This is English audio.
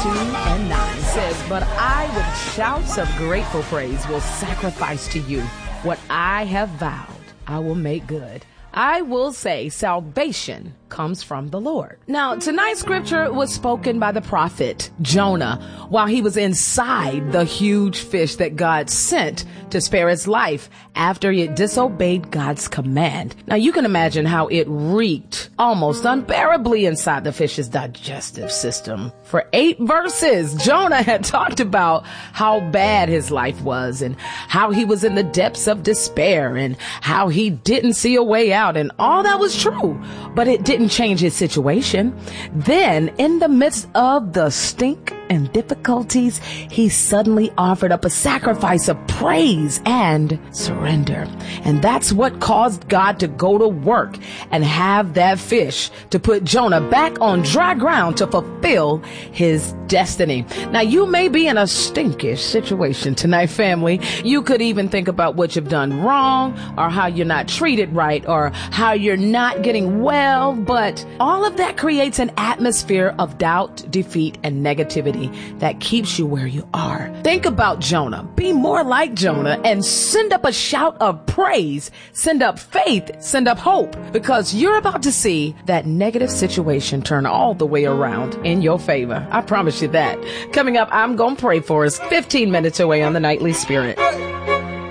2:9 says, "But I with shouts of grateful praise will sacrifice to you. What I have vowed, I will make good. I will say salvation comes from the Lord." Now, tonight's scripture was spoken by the prophet Jonah while he was inside the huge fish that God sent to spare his life after he had disobeyed God's command. Now, you can imagine how it reeked almost unbearably inside the fish's digestive system. For 8 verses, Jonah had talked about how bad his life was and how he was in the depths of despair and how he didn't see a way out, and all that was true, but it didn't change his situation. Then, in the midst of the stink and difficulties, he suddenly offered up a sacrifice of praise and surrender. And that's what caused God to go to work and have that fish to put Jonah back on dry ground to fulfill his destiny. Now, you may be in a stinkish situation tonight, family. You could even think about what you've done wrong, or how you're not treated right, or how you're not getting well, but all of that creates an atmosphere of doubt, defeat, and negativity that keeps you where you are. Think about Jonah. Be more like Jonah and send up a shout of praise, send up faith, send up hope, because you're about to see that negative situation turn all the way around in your favor. I promise you that. Coming up, I'm going to pray for us 15 minutes away on the Nightly Spirit.